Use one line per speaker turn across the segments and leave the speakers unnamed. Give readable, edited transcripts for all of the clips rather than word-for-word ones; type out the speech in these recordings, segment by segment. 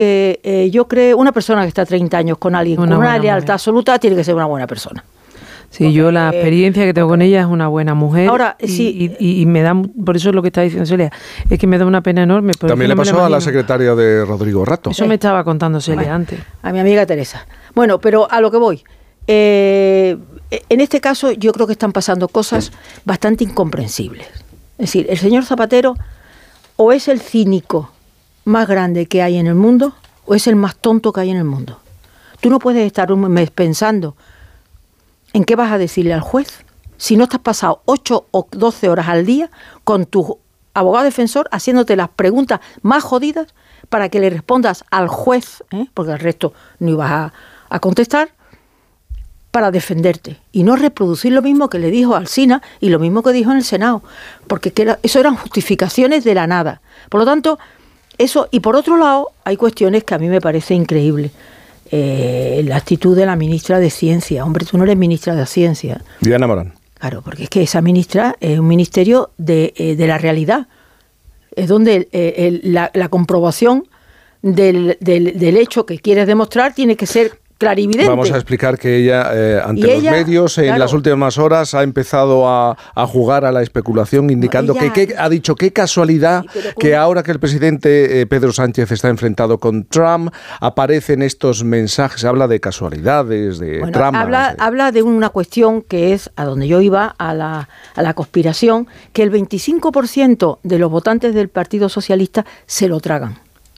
yo creo, una persona que está 30 años con alguien con una lealtad absoluta tiene que ser una buena persona.
Sí, porque yo la experiencia que tengo con ella es una buena mujer.
Ahora, sí.
Y me da, por eso es lo que está diciendo Celia, es que me da una pena enorme.
También le pasó a la secretaria de Rodrigo Rato.
Eso me estaba contando Celia antes.
A mi amiga Teresa. Bueno, pero a lo que voy. En este caso yo creo que están pasando cosas bastante incomprensibles. Es decir, el señor Zapatero o es el cínico más grande que hay en el mundo o es el más tonto que hay en el mundo. Tú no puedes estar un mes pensando en qué vas a decirle al juez si no estás pasado 8 o 12 horas al día con tu abogado defensor haciéndote las preguntas más jodidas para que le respondas al juez, porque al resto no ibas a contestar, para defenderte y no reproducir lo mismo que le dijo Alsina y lo mismo que dijo en el Senado, porque eso eran justificaciones de la nada. Por lo tanto, eso, y por otro lado, hay cuestiones que a mí me parece increíble. La actitud de la ministra de Ciencia. Hombre, tú no eres ministra de Ciencia.
Diana Morán.
Claro, porque es que esa ministra es un ministerio de la realidad. Es donde la comprobación del hecho que quieres demostrar tiene que ser clarividente.
Vamos a explicar que ella, ante los medios, en las últimas horas, ha empezado a jugar a la especulación, indicando que ha dicho qué casualidad que ahora que el presidente Pedro Sánchez está enfrentado con Trump, aparecen estos mensajes, habla de casualidades, de tramas.
Habla de una cuestión que es, a donde yo iba, a la conspiración, que el 25% de los votantes del Partido Socialista se lo tragan.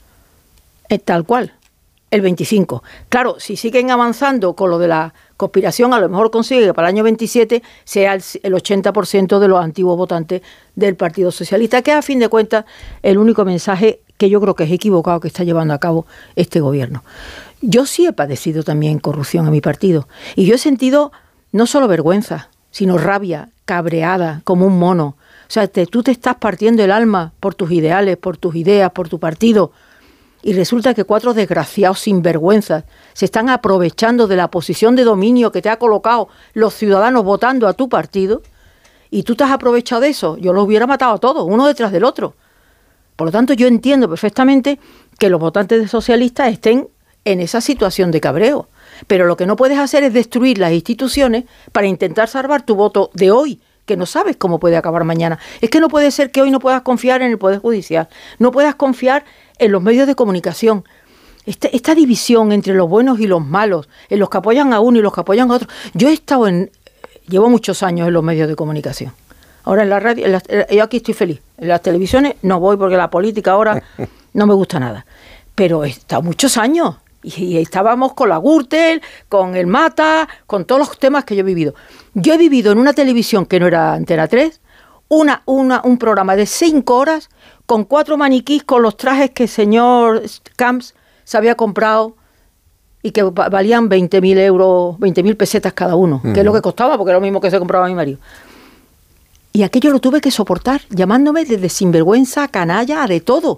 Tal cual. El 25%. Claro, si siguen avanzando con lo de la conspiración, a lo mejor consigue que para el año 27 sea el 80% de los antiguos votantes del Partido Socialista, que es, a fin de cuentas, el único mensaje que yo creo que es equivocado que está llevando a cabo este gobierno. Yo sí he padecido también corrupción en mi partido, y yo he sentido no solo vergüenza, sino rabia, cabreada, como un mono. O sea, tú te estás partiendo el alma por tus ideales, por tus ideas, por tu partido, y resulta que 4 desgraciados sinvergüenzas se están aprovechando de la posición de dominio que te ha colocado los ciudadanos votando a tu partido, y tú te has aprovechado de eso. Yo los hubiera matado a todos, uno detrás del otro. Por lo tanto, yo entiendo perfectamente que los votantes de socialistas estén en esa situación de cabreo. Pero lo que no puedes hacer es destruir las instituciones para intentar salvar tu voto de hoy, que no sabes cómo puede acabar mañana. Es que no puede ser que hoy no puedas confiar en el Poder Judicial, no puedas confiar en los medios de comunicación. Esta división entre los buenos y los malos, en los que apoyan a uno y los que apoyan a otro. Yo llevo muchos años en los medios de comunicación. Ahora en la radio, yo aquí estoy feliz. En las televisiones no voy porque la política ahora no me gusta nada. Pero he estado muchos años y estábamos con la Gürtel, con el Mata, con todos los temas que yo he vivido. Yo he vivido en una televisión que no era Antena 3, un programa de 5 horas con 4 maniquís con los trajes que el señor Camps se había comprado y que valían 20.000 euros, 20.000 pesetas cada uno, que es lo que costaba, porque era lo mismo que se compraba mi marido. Y aquello lo tuve que soportar, llamándome desde sinvergüenza, canalla, de todo.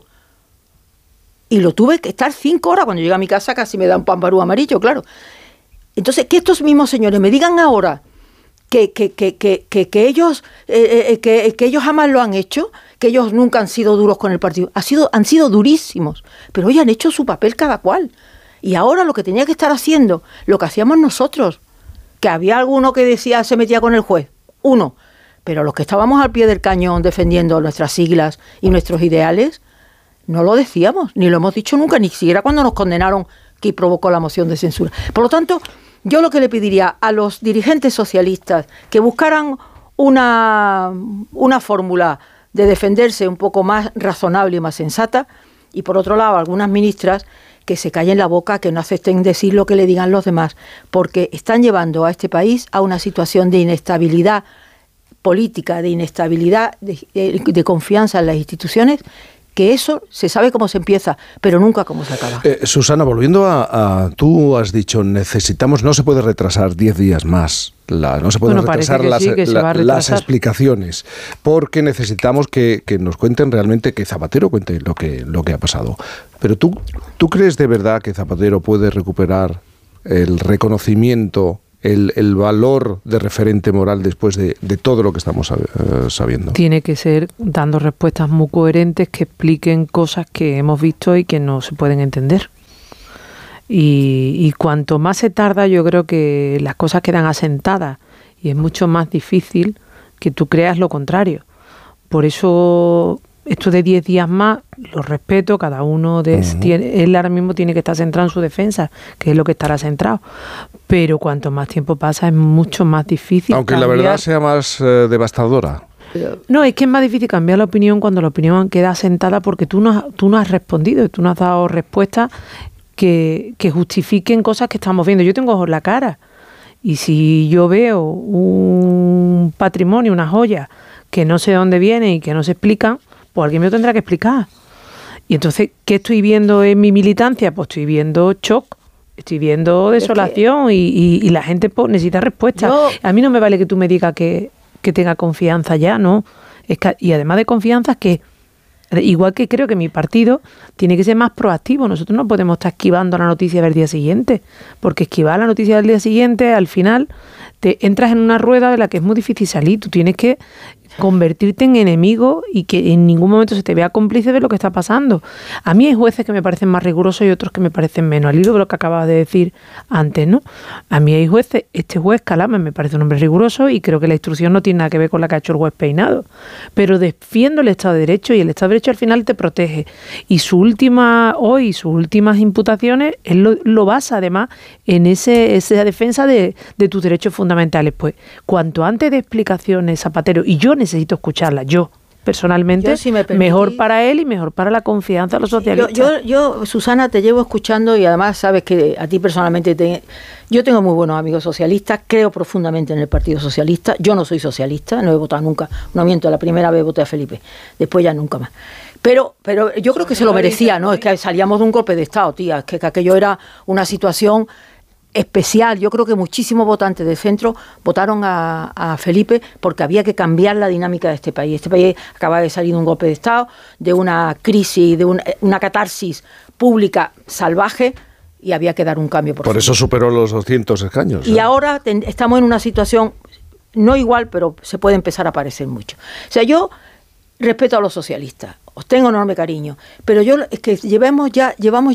Y lo tuve que estar 5 horas. Cuando llegué a mi casa casi me da un pambarú amarillo, claro. Entonces, que estos mismos señores me digan ahora que ellos jamás lo han hecho, que ellos nunca han sido duros con el partido. Han sido durísimos, pero hoy han hecho su papel cada cual. Y ahora lo que tenía que estar haciendo, lo que hacíamos nosotros, que había alguno que decía se metía con el juez, uno, pero los que estábamos al pie del cañón defendiendo nuestras siglas y nuestros ideales, no lo decíamos, ni lo hemos dicho nunca, ni siquiera cuando nos condenaron que provocó la moción de censura. Por lo tanto, yo lo que le pediría a los dirigentes socialistas que buscaran una fórmula de defenderse un poco más razonable y más sensata, y por otro lado, algunas ministras que se callen la boca, que no acepten decir lo que le digan los demás, porque están llevando a este país a una situación de inestabilidad política, de inestabilidad, de confianza en las instituciones, que eso se sabe cómo se empieza, pero nunca cómo se acaba.
Susana, volviendo a tú has dicho, no se puede retrasar 10 días más, no se pueden retrasar las explicaciones, porque necesitamos que nos cuenten realmente, que Zapatero cuente lo que ha pasado. Pero ¿tú crees de verdad que Zapatero puede recuperar el reconocimiento el valor de referente moral después de todo lo que estamos sabiendo?
Tiene que ser dando respuestas muy coherentes que expliquen cosas que hemos visto y que no se pueden entender. Y cuanto más se tarda, yo creo que las cosas quedan asentadas y es mucho más difícil que tú creas lo contrario. Por eso, esto de 10 días más, lo respeto, cada uno él ahora mismo tiene que estar centrado en su defensa, que es lo que estará centrado. Pero cuanto más tiempo pasa, es mucho más difícil.
Aunque cambiar. La verdad sea más devastadora.
No, es que es más difícil cambiar la opinión cuando la opinión queda asentada porque tú no has respondido, tú no has dado respuestas que justifiquen cosas que estamos viendo. Yo tengo ojos en la cara y si yo veo un patrimonio, una joya que no sé de dónde viene y que no se explican, pues alguien me lo tendrá que explicar. Y entonces, ¿qué estoy viendo en mi militancia? Pues estoy viendo shock, estoy viendo desolación y la gente necesita respuestas. A mí no me vale que tú me digas que tenga confianza ya, ¿no? Y además de confianza es que igual que creo que mi partido tiene que ser más proactivo. Nosotros no podemos estar esquivando la noticia del día siguiente, porque esquivar la noticia del día siguiente, al final te entras en una rueda de la que es muy difícil salir. Tú tienes que convertirte en enemigo y que en ningún momento se te vea cómplice de lo que está pasando. A mí hay jueces que me parecen más rigurosos y otros que me parecen menos. Al hilo de lo que acababas de decir antes, ¿no? A mí hay jueces, este juez Calama me parece un hombre riguroso y creo que la instrucción no tiene nada que ver con la que ha hecho el juez Peinado. Pero defiendo el Estado de Derecho y el Estado de Derecho al final te protege. Y sus últimas imputaciones, él lo basa además en esa defensa de tus derechos fundamentales. Pues cuanto antes de explicaciones, Zapatero, y yo necesito escucharla, yo personalmente, si mejor para él y mejor para la confianza de los socialistas.
Yo, Susana, te llevo escuchando y además sabes que a ti personalmente yo tengo muy buenos amigos socialistas, creo profundamente en el Partido Socialista, yo no soy socialista, no he votado nunca, no miento, la primera vez voté a Felipe, después ya nunca más. Pero yo creo que se lo merecía, ¿no? Es que salíamos de un golpe de Estado, tía, es que aquello era una situación especial. Yo creo que muchísimos votantes de centro votaron a Felipe porque había que cambiar la dinámica de este país. Este país acaba de salir de un golpe de Estado, de una crisis, de una catarsis pública salvaje y había que dar un cambio.
Por eso superó los 200 escaños.
Y ahora estamos en una situación no igual, pero se puede empezar a parecer mucho. O sea, yo respeto a los socialistas, os tengo enorme cariño, pero es que llevamos ya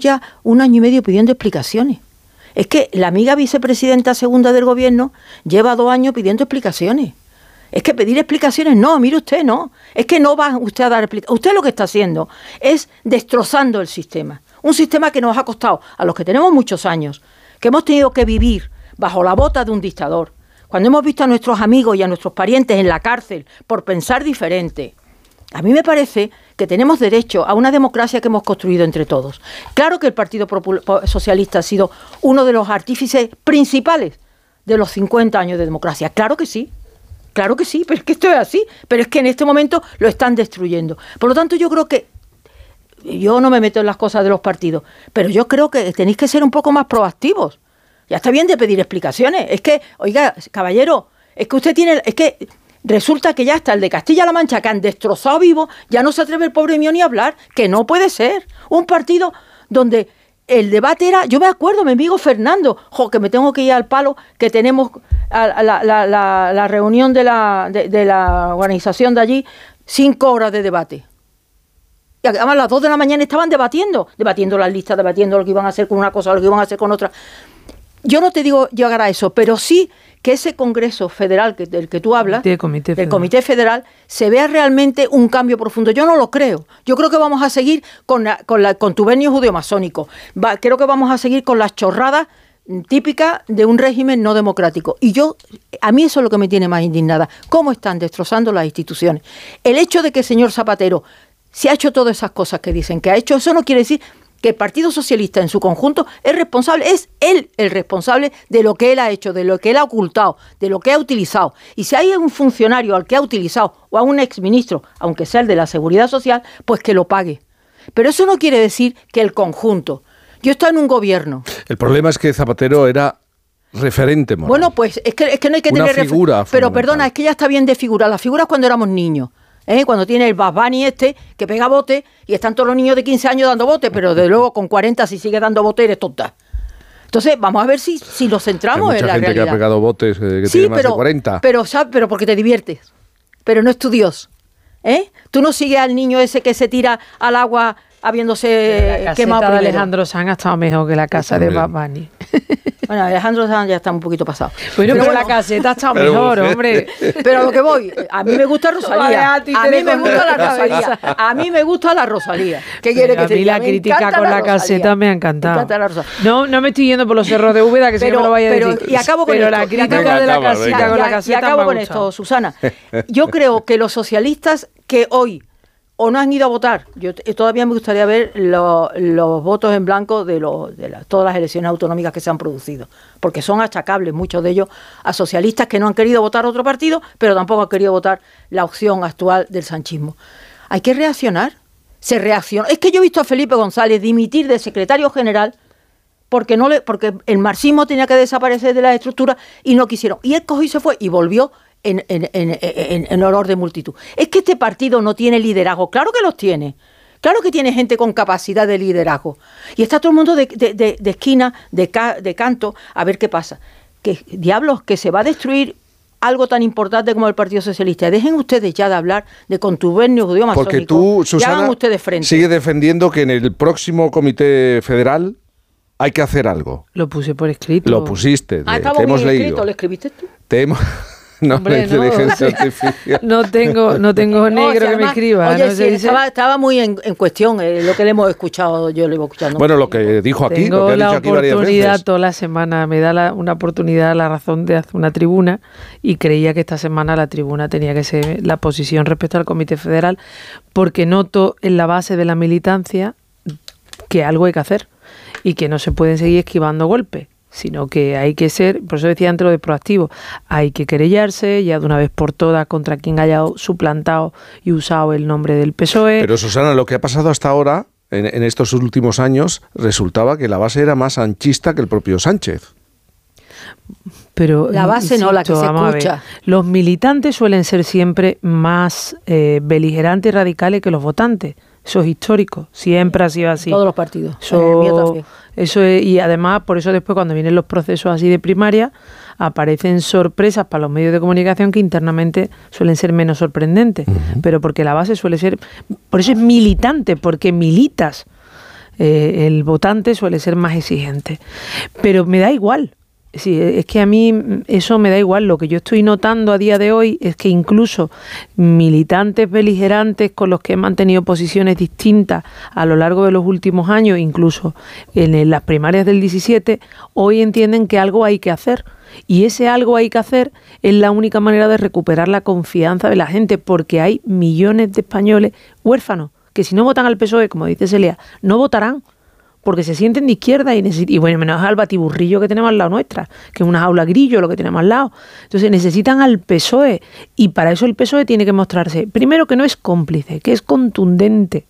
1 año y medio pidiendo explicaciones. Es que la amiga vicepresidenta segunda del gobierno lleva 2 años pidiendo explicaciones. Es que pedir explicaciones, no, mire usted, no. Es que no va usted a dar explicaciones. Usted lo que está haciendo es destrozando el sistema. Un sistema que nos ha costado, a los que tenemos muchos años, que hemos tenido que vivir bajo la bota de un dictador. Cuando hemos visto a nuestros amigos y a nuestros parientes en la cárcel por pensar diferente. A mí me parece que tenemos derecho a una democracia que hemos construido entre todos. Claro que el Partido Socialista ha sido uno de los artífices principales de los 50 años de democracia. Claro que sí, pero es que esto es así. Pero es que en este momento lo están destruyendo. Por lo tanto, yo creo que, yo no me meto en las cosas de los partidos, pero yo creo que tenéis que ser un poco más proactivos. Ya está bien de pedir explicaciones. Es que, oiga, caballero, es que usted tiene... Es que resulta que ya hasta el de Castilla-La Mancha, que han destrozado vivo, ya no se atreve el pobre mío ni a hablar, que no puede ser. Un partido donde el debate era, yo me acuerdo, mi amigo Fernando, que me tengo que ir al palo, que tenemos la reunión de la organización de allí, 5 horas de debate. Y además a las 2 de la mañana estaban debatiendo las listas, debatiendo lo que iban a hacer con una cosa, lo que iban a hacer con otra. Yo no te digo llegar a eso, pero sí que ese Congreso Federal del que tú hablas, del Comité Federal, se vea realmente un cambio profundo. Yo no lo creo. Yo creo que vamos a seguir con contubernio judeo-masónico. Creo que vamos a seguir con las chorradas típicas de un régimen no democrático. Y a mí eso es lo que me tiene más indignada. ¿Cómo están destrozando las instituciones? El hecho de que el señor Zapatero se ha hecho todas esas cosas que dicen que ha hecho, eso no quiere decir que el Partido Socialista en su conjunto es él el responsable de lo que él ha hecho, de lo que él ha ocultado, de lo que ha utilizado. Y si hay un funcionario al que ha utilizado, o a un exministro, aunque sea el de la Seguridad Social, pues que lo pague. Pero eso no quiere decir que el conjunto. Yo estoy en un gobierno.
El problema es que Zapatero era referente moral.
Bueno, pues es que no hay que tener
figura.
Pero perdona, es que ya está bien de figurar. Las figuras cuando éramos niños. Cuando tiene el Bad Bunny que pega bote y están todos los niños de 15 años dando bote, pero de luego con 40 si sigue dando bote eres tonta. Entonces, vamos a ver si nos centramos en la realidad.
Hay mucha gente que ha pegado botes que tiene más de 40.
Pero porque te diviertes. Pero no es tu Dios. Tú no sigues al niño ese que se tira al agua habiéndose quemado primero.
Alejandro Sanz ha estado mejor que la casa de Bad Bunny.
Bueno, Alejandro Sanz ya está un poquito pasado.
Pero la caseta ha estado mejor, hombre.
Pero a lo que voy, a mí me gusta Rosalía. A mí me gusta la Rosalía. A mí me gusta la Rosalía. ¿Qué quiere que te diga?
A mí la crítica con la caseta me ha encantado. Me encanta la Rosalía. No me estoy yendo por los cerros de Úbeda, que se me lo vaya a decir.
Y acabo con esto.
Pero la crítica de la caseta con la caseta.
Y acabo con esto, Susana. Yo creo que los socialistas que hoy o no han ido a votar. Todavía me gustaría ver los votos en blanco de todas las elecciones autonómicas que se han producido, porque son achacables muchos de ellos a socialistas que no han querido votar otro partido, pero tampoco han querido votar la opción actual del sanchismo. Hay que reaccionar. Se reacciona. Es que yo he visto a Felipe González dimitir de secretario general porque el marxismo tenía que desaparecer de las estructuras y no quisieron. Y él cogió y se fue y volvió en olor de multitud. Es que este partido no tiene liderazgo. Claro que los tiene. Claro que tiene gente con capacidad de liderazgo. Y está todo el mundo de esquina, de canto, a ver qué pasa. Que diablos, que se va a destruir algo tan importante como el Partido Socialista. Dejen ustedes ya de hablar de contubernio judío-masónico.
Porque tú, Susana,
ustedes frente.
Sigue defendiendo que en el próximo Comité Federal hay que hacer algo.
Lo puse por escrito.
Lo pusiste.
Te hemos leído. Escrito, ¿lo escribiste tú?
No, hombre, la inteligencia artificial.
No tengo negro que me escriba.
Oye,
no
sí, estaba muy en cuestión lo que le hemos escuchado, yo lo iba escuchando.
Bueno, lo que dijo aquí,
tengo
lo que ha dicho aquí varias veces.
Tengo la oportunidad toda la semana, me da una oportunidad, la razón de hacer una tribuna, y creía que esta semana la tribuna tenía que ser la posición respecto al Comité Federal, porque noto en la base de la militancia que algo hay que hacer y que no se pueden seguir esquivando golpes, sino que hay que ser, por eso decía antes lo de proactivo, hay que querellarse ya de una vez por todas contra quien haya suplantado y usado el nombre del PSOE.
Pero Susana, lo que ha pasado hasta ahora, en estos últimos años, resultaba que la base era más sanchista que el propio Sánchez.
Pero
la base no, la que se escucha.
Los militantes suelen ser siempre más beligerantes y radicales que los votantes. Eso es histórico, siempre ha sido así.
Todos los partidos.
Eso es, y además, por eso después cuando vienen los procesos así de primaria, aparecen sorpresas para los medios de comunicación que internamente suelen ser menos sorprendentes. Pero porque la base suele ser, por eso es militante, porque militas. El votante suele ser más exigente. Pero me da igual. Sí, es que a mí eso me da igual. Lo que yo estoy notando a día de hoy es que incluso militantes beligerantes con los que he mantenido posiciones distintas a lo largo de los últimos años, incluso en las primarias del 17, hoy entienden que algo hay que hacer. Y ese algo hay que hacer es la única manera de recuperar la confianza de la gente, porque hay millones de españoles huérfanos que si no votan al PSOE, como dice Celia, no votarán. Porque se sienten de izquierda y bueno, menos al batiburrillo que tenemos al lado nuestra, que es una jaula grillo lo que tenemos al lado. Entonces necesitan al PSOE, y para eso el PSOE tiene que mostrarse, primero, que no es cómplice, que es contundente,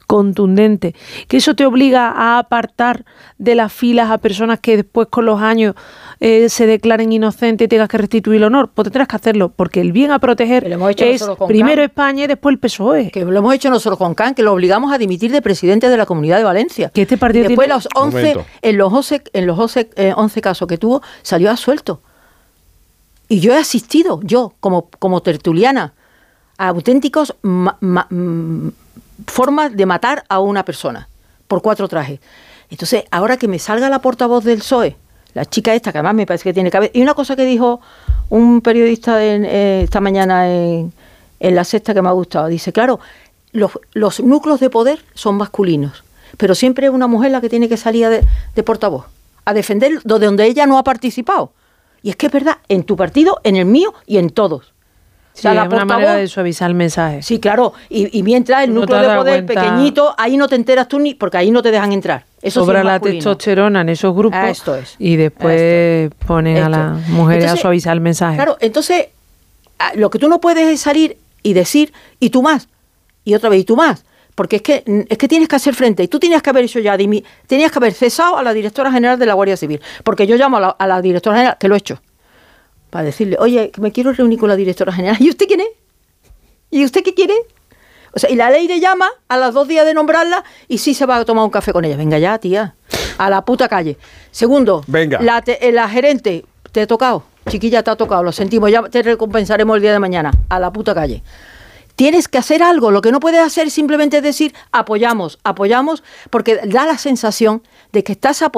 que eso te obliga a apartar de las filas a personas que después con los años se declaren inocentes y tengas que restituir el honor. Pues tendrás que hacerlo, porque el bien a proteger es primero España y después el PSOE.
Que lo hemos hecho nosotros con Can, que lo obligamos a dimitir de presidente de la Comunidad de Valencia.
Que este partido
y después en los 11 casos que tuvo, salió absuelto. Y yo he asistido, como tertuliana, a auténticos formas de matar a una persona por 4 trajes. Entonces, ahora que me salga la portavoz del PSOE, la chica esta, que además me parece que tiene cabeza, y una cosa que dijo un periodista esta mañana en La Sexta que me ha gustado, dice, claro, los núcleos de poder son masculinos, pero siempre es una mujer la que tiene que salir de portavoz, a defender de donde ella no ha participado. Y es que es verdad, en tu partido, en el mío y en todos.
Sí, o sea, es una manera de suavizar el mensaje.
Sí, claro. Y mientras el núcleo de poder pequeñito, ahí no te enteras tú porque ahí no te dejan entrar. Eso
sobra
sí es
la testosterona en esos grupos.
Esto es.
Y después ponen a las mujeres a suavizar el mensaje.
Claro, entonces, lo que tú no puedes es salir y decir, y tú más, y otra vez, y tú más. Porque es que tienes que hacer frente. Y tú tenías que haber hecho ya, tenías que haber cesado a la directora general de la Guardia Civil. Porque yo llamo a la directora general, que lo he hecho, para decirle, oye, me quiero reunir con la directora general. ¿Y usted quién es? ¿Y usted qué quiere? O sea, y la ley le llama a los 2 días de nombrarla y sí se va a tomar un café con ella. Venga ya, tía. A la puta calle. Segundo,
venga.
La gerente, te he tocado. Chiquilla, te ha tocado, lo sentimos, ya te recompensaremos el día de mañana. A la puta calle. Tienes que hacer algo. Lo que no puedes hacer es simplemente decir apoyamos, porque da la sensación de que estás apoyando